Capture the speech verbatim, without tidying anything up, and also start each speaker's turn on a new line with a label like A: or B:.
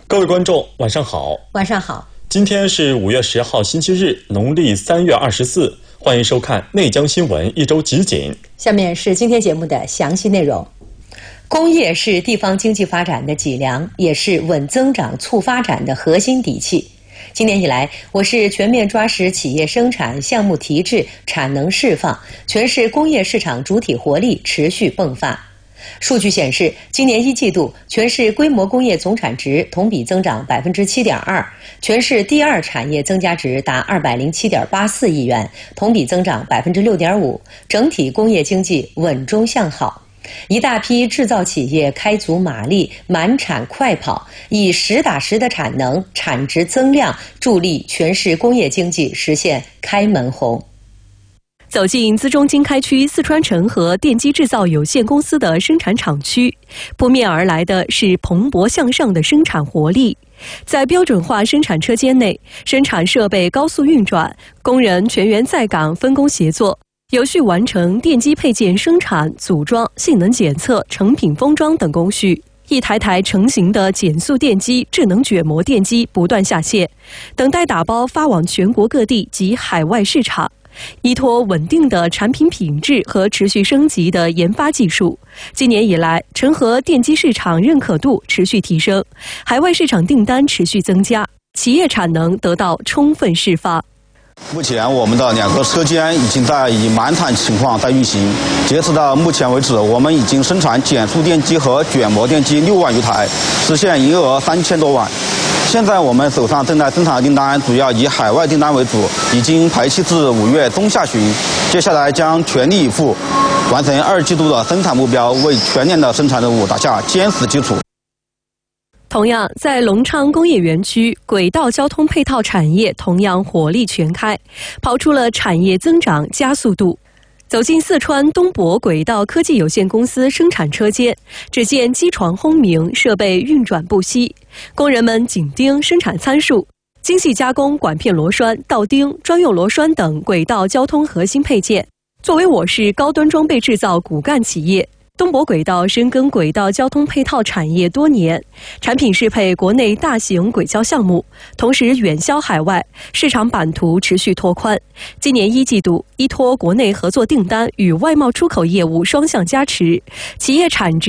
A: 各位观众，晚上好。
B: 晚上好。
A: 今天是五月十号，星期日，农历三月二十四。欢迎收看内江新闻一周集锦。
B: 下面是今天节目的详细内容。工业是地方经济发展的脊梁，也是稳增长促发展的核心底气。今年以来，我市全面抓实企业生产项目提质、产能释放，全市工业市场主体活力持续迸发。数据显示，今年一季度全市规模工业总产值同比增长 百分之七点二， 全市第二产业增加值达二百零七点八四亿元，同比增长 百分之六点五， 整体工业经济稳中向好。一大批制造企业开足马力，满产快跑，以实打实的产能、产值增量，助力全市工业经济实现开门红。
C: 走进资中经开区四川成和电机制造有限公司的生产厂区，扑面而来的是蓬勃向上的生产活力。在标准化生产车间内，生产设备高速运转，工人全员在岗分工协作，有序完成电机配件生产、组装、性能检测、成品封装等工序。一台台成型的减速电机、智能卷膜电机不断下线，等待打包发往全国各地及海外市场。依托稳定的产品品质和持续升级的研发技术，今年以来，成和电机市场认可度持续提升，海外市场订单持续增加，企业产能得到充分释放。
D: 目前，我们的两个车间已经在以满产情况在运行。截止到目前为止，我们已经生产减速电机和卷膜电机六万余台，实现营业额三千多万。现在我们手上正在生产的订单主要以海外订单为主，已经排期至五月中下旬。接下来将全力以赴，完成二季度的生产目标，为全年的生产任务打下坚实基础。
C: 同样，在隆昌工业园区，轨道交通配套产业同样火力全开，跑出了产业增长加速度。走进四川东博轨道科技有限公司生产车间，只见机床轰鸣，设备运转不息，工人们紧盯生产参数，精细加工管片螺栓、道钉、专用螺栓等轨道交通核心配件。作为我市高端装备制造骨干企业，东博轨道深耕轨道交通配套产业多年，产品适配国内大型轨交项目，同时远销海外，市场版图持续拓宽。今年一季度，依托国内合作订单与外贸出口业务双向加持，企业产值